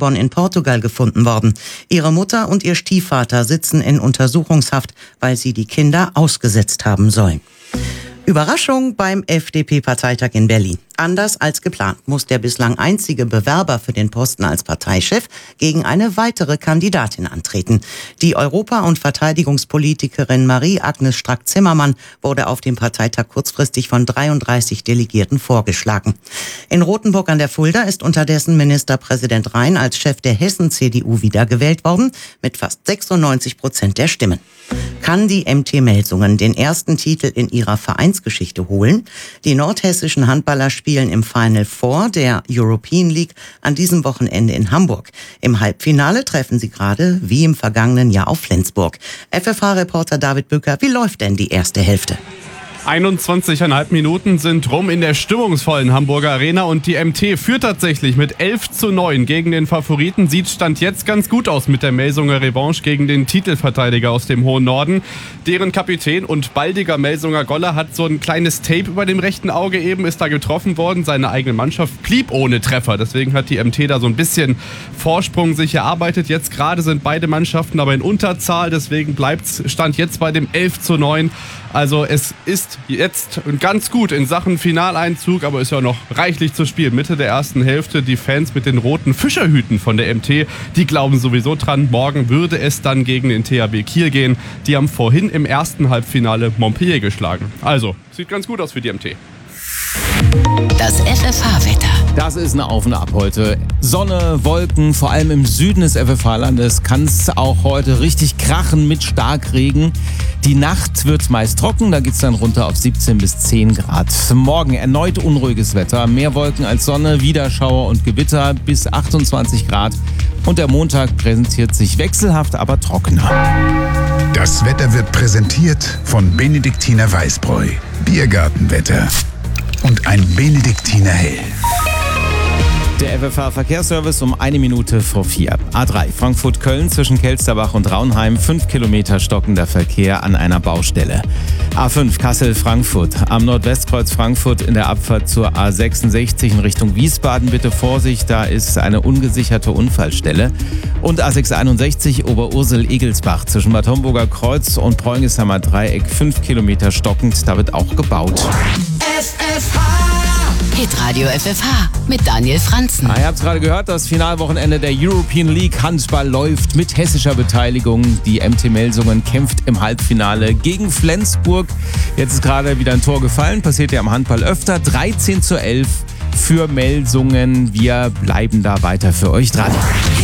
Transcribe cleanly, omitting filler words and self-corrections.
Lissabon in Portugal gefunden worden. Ihre Mutter und ihr Stiefvater sitzen in Untersuchungshaft, weil sie die Kinder ausgesetzt haben sollen. Überraschung beim FDP-Parteitag in Berlin. Anders als geplant muss der bislang einzige Bewerber für den Posten als Parteichef gegen eine weitere Kandidatin antreten. Die Europa- und Verteidigungspolitikerin Marie-Agnes Strack-Zimmermann wurde auf dem Parteitag kurzfristig von 33 Delegierten vorgeschlagen. In Rothenburg an der Fulda ist unterdessen Ministerpräsident Rhein als Chef der Hessen-CDU wiedergewählt worden, mit fast 96% der Stimmen. Kann die MT Melsungen den ersten Titel in ihrer Vereinsgeschichte holen? Die nordhessischen Handballer spielen im Final Four der European League an diesem Wochenende in Hamburg. Im Halbfinale treffen sie gerade wie im vergangenen Jahr auf Flensburg. FFH-Reporter David Bücker, wie läuft denn die erste Hälfte? 21,5 Minuten sind rum in der stimmungsvollen Hamburger Arena und die MT führt tatsächlich mit 11:9 gegen den Favoriten. Sieht Stand jetzt ganz gut aus mit der Melsunger Revanche gegen den Titelverteidiger aus dem hohen Norden. Deren Kapitän und baldiger Melsunger Goller hat so ein kleines Tape über dem rechten Auge eben, ist da getroffen worden. Seine eigene Mannschaft blieb ohne Treffer. Deswegen hat die MT da so ein bisschen Vorsprung sich erarbeitet. Jetzt gerade sind beide Mannschaften aber in Unterzahl. Deswegen bleibt Stand jetzt bei dem 11:9. Also es ist jetzt ganz gut in Sachen Finaleinzug, aber ist ja noch reichlich zu spielen. Mitte der ersten Hälfte die Fans mit den roten Fischerhüten von der MT, die glauben sowieso dran. Morgen würde es dann gegen den THW Kiel gehen. Die haben vorhin im ersten Halbfinale Montpellier geschlagen. Also, sieht ganz gut aus für die MT. Das FFH-Wetter. Das ist ein Auf und Ab heute. Sonne, Wolken, vor allem im Süden des FFH-Landes kann es auch heute richtig krachen mit Starkregen. Die Nacht wird meist trocken, da geht es dann runter auf 17 bis 10 Grad. Morgen erneut unruhiges Wetter, mehr Wolken als Sonne, wieder Schauer und Gewitter bis 28 Grad. Und der Montag präsentiert sich wechselhaft, aber trockener. Das Wetter wird präsentiert von Benediktiner Weißbräu. Biergartenwetter. Und ein Benediktiner Hell. Der FFH-Verkehrsservice um 1 Minute vor 4. A3 Frankfurt-Köln zwischen Kelsterbach und Raunheim, 5 Kilometer stockender Verkehr an einer Baustelle. A5 Kassel-Frankfurt am Nordwestkreuz Frankfurt in der Abfahrt zur A66 in Richtung Wiesbaden. Bitte Vorsicht, da ist eine ungesicherte Unfallstelle. Und A661 Oberursel-Egelsbach zwischen Bad Homburger Kreuz und Preungeshammer Dreieck, 5 Kilometer stockend, da wird auch gebaut. FFH Hitradio FFH mit Daniel Franzen. Ihr habt es gerade gehört, das Finalwochenende der European League Handball läuft mit hessischer Beteiligung. Die MT Melsungen kämpft im Halbfinale gegen Flensburg. Jetzt ist gerade wieder ein Tor gefallen, passiert ja im Handball öfter. 13:11 für Melsungen. Wir bleiben da weiter für euch dran.